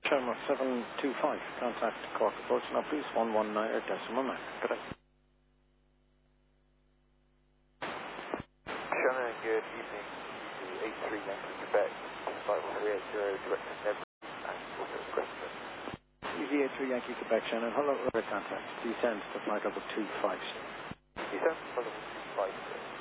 Terminal 725, contact Cork approach now please, 119 at decimal 9. Good day. Shannon, good evening. EC83 Yankee Quebec, 5380, director Nebra, and also Preston. EZ83 Yankee Quebec, Shannon, hello, other contact, descend to flight level 256. Descend to flight level 256.